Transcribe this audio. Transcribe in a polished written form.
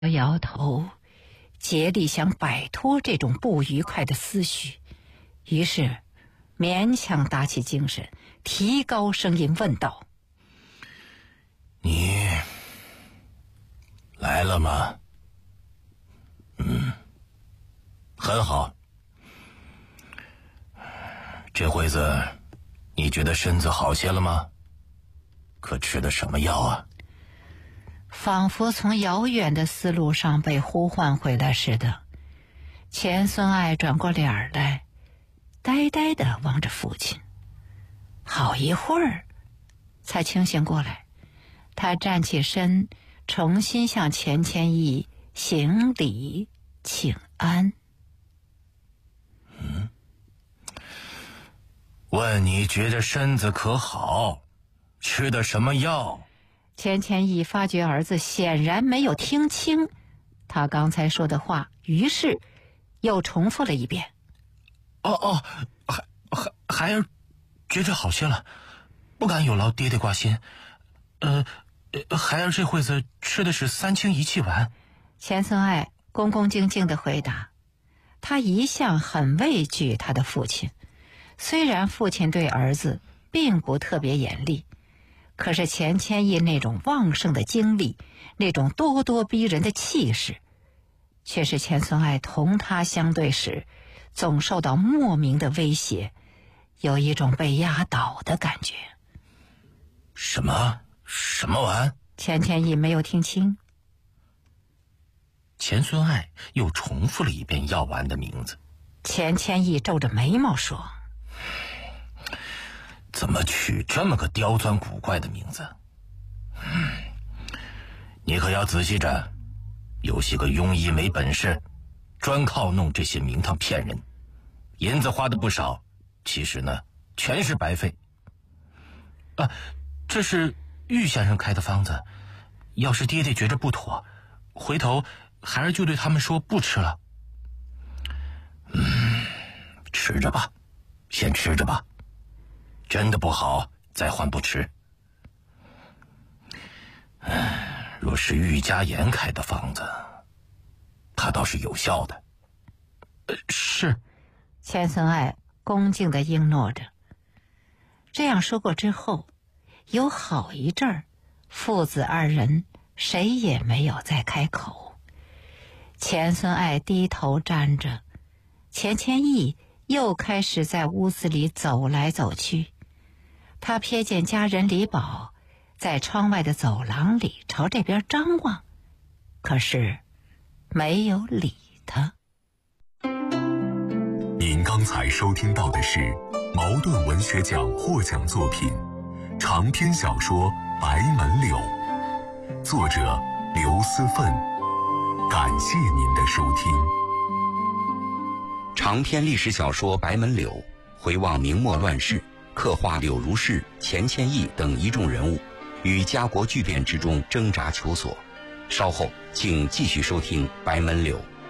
摇头，竭力想摆脱这种不愉快的思绪，于是勉强打起精神，提高声音问道：“ 你来了吗？”“很好。这会子你觉得身子好些了吗？可吃的什么药啊？” 仿佛从遥远的思路上被呼唤回来似的，钱孙爱转过脸来，呆呆地望着父亲，好一会儿才清醒过来。他站起身，重新向钱谦益行礼请安。 问你觉得身子可好？吃的什么药？ 钱谦益发觉儿子显然没有听清他刚才说的话，于是又重复了一遍。 孩儿觉着好些了，不敢有劳爹爹挂心。孩儿这会子吃的是3清1气丸。 钱孙爱恭恭敬敬地回答。他一向很畏惧他的父亲，虽然父亲对儿子并不特别严厉，可是钱谦益那种旺盛的精力，那种咄咄逼人的气势，却是钱孙爱同他相对时总受到莫名的威胁，有一种被压倒的感觉。 什么丸？ 钱谦益没有听清。 钱孙爱又重复了一遍药丸的名字。 钱谦益皱着眉毛说：“ 怎么取这么个刁钻古怪的名字？你可要仔细着，有些个庸医没本事，专靠弄这些名堂骗人，银子花的不少，其实呢全是白费。这是玉先生开的方子，要是爹爹觉着不妥，回头孩儿就对他们说不吃了。吃着吧，先吃着吧，真的不好再换不吃。若是玉家言开的方子，他倒是有效的。是。 钱孙爱恭敬地应诺着。这样说过之后，有好一阵儿，父子二人谁也没有再开口。钱孙爱低头站着，钱谦益又开始在屋子里走来走去。他瞥见家人李宝在窗外的走廊里朝这边张望，可是没有理他。 您刚才收听到的是茅盾文学奖获奖作品长篇小说《白门柳》，作者刘思奋。感谢您的收听。 长篇历史小说《白门柳》回望明末乱世，刻画柳如是、钱谦益等一众人物于家国巨变之中挣扎求索。稍后请继续收听《白门柳》。